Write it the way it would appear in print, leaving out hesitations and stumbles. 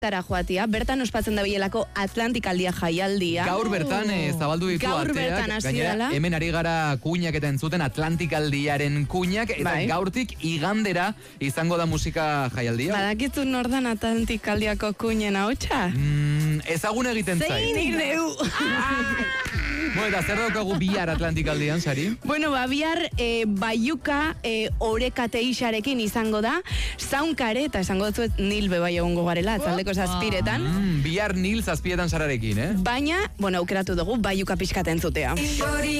tara joatia, bertan ospatzen da bilelako Atlantikaldia jaialdia. Gaur bertan zabaldu ditu Gaur ateak, bertan hasi gainera, dela. hemen ari gara kuinak eta entzuten Atlantikaldiaren kuinak, eta Bai. gaurtik igandera izango da musika jaialdia. Badakizu nordan Atlantikaldiako kuinen hautsa? Ezagun egiten zait. Zein neu! Bueno, eta zer daukagu bihar Atlantikaldian, Sari? Bueno, bihar Baiuka orekate isarekin izango da, zaunkare, eta esango dut Nil bebai egongo garela, atzaldeko zazpiretan. Bihar Nil zazpietan Sararekin, Baina, bueno, aukeratu dugu Baiuka pixkaten zutea.